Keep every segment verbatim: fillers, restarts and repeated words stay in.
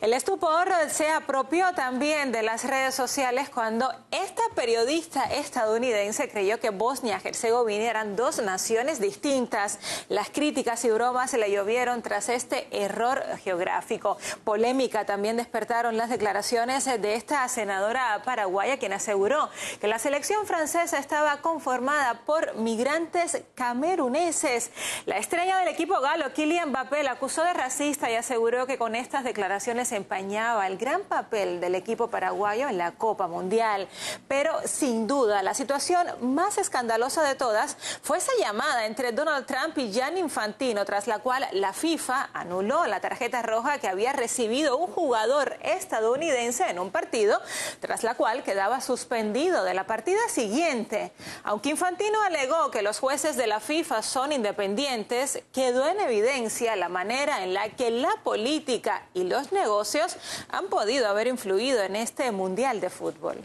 El estupor se apropió también de las redes sociales cuando esta periodista estadounidense creyó que Bosnia y Herzegovina eran dos naciones distintas. Las críticas y bromas se le llovieron tras este error geográfico. Polémica también despertaron las declaraciones de esta senadora paraguaya, quien aseguró que la selección francesa estaba conformada por migrantes cameruneses. La estrella del equipo galo, Kylian Mbappé, la acusó de racista y aseguró que con estas declaraciones se empañaba el gran papel del equipo paraguayo en la Copa Mundial. Pero sin duda la situación más escandalosa de todas fue esa llamada entre Donald Trump y Gianni Infantino, tras la cual la FIFA anuló la tarjeta roja que había recibido un jugador estadounidense en un partido, tras la cual quedaba suspendido de la partida siguiente. Aunque Infantino alegó que los jueces de la FIFA son independientes, quedó en evidencia la manera en la que la política y los negocios han podido haber influido en este Mundial de Fútbol.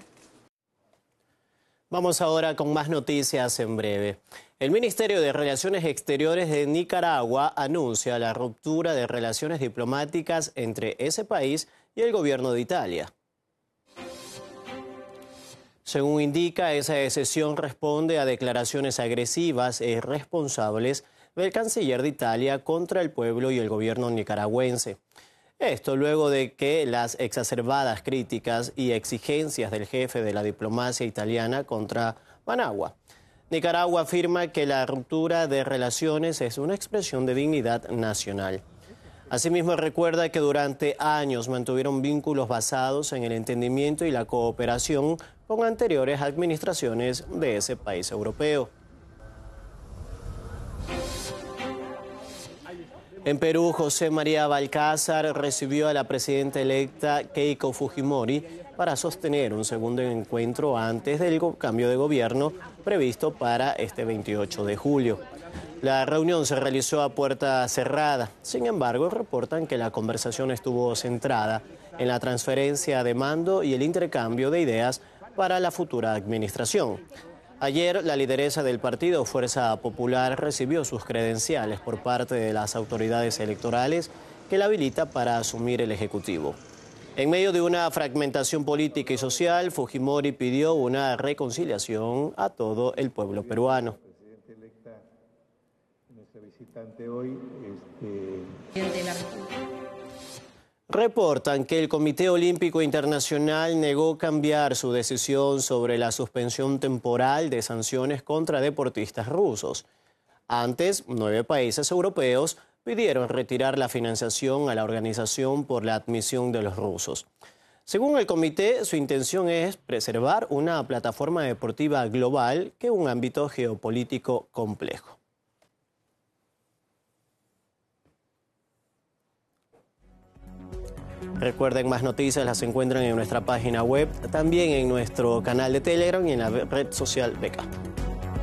Vamos ahora con más noticias en breve. El Ministerio de Relaciones Exteriores de Nicaragua anuncia la ruptura de relaciones diplomáticas entre ese país y el gobierno de Italia. Según indica, esa decisión responde a declaraciones agresivas e irresponsables del canciller de Italia contra el pueblo y el gobierno nicaragüense. Esto luego de que las exacerbadas críticas y exigencias del jefe de la diplomacia italiana contra Managua. Nicaragua afirma que la ruptura de relaciones es una expresión de dignidad nacional. Asimismo, recuerda que durante años mantuvieron vínculos basados en el entendimiento y la cooperación con anteriores administraciones de ese país europeo. En Perú, José María Balcázar recibió a la presidenta electa Keiko Fujimori para sostener un segundo encuentro antes del cambio de gobierno previsto para este veintiocho de julio. La reunión se realizó a puerta cerrada. Sin embargo, reportan que la conversación estuvo centrada en la transferencia de mando y el intercambio de ideas para la futura administración. Ayer, la lideresa del partido Fuerza Popular recibió sus credenciales por parte de las autoridades electorales que la habilita para asumir el Ejecutivo. En medio de una fragmentación política y social, Fujimori pidió una reconciliación a todo el pueblo peruano. Reportan que el Comité Olímpico Internacional negó cambiar su decisión sobre la suspensión temporal de sanciones contra deportistas rusos. Antes, nueve países europeos pidieron retirar la financiación a la organización por la admisión de los rusos. Según el comité, su intención es preservar una plataforma deportiva global que un ámbito geopolítico complejo. Recuerden, más noticias las encuentran en nuestra página web, también en nuestro canal de Telegram y en la red social Beca.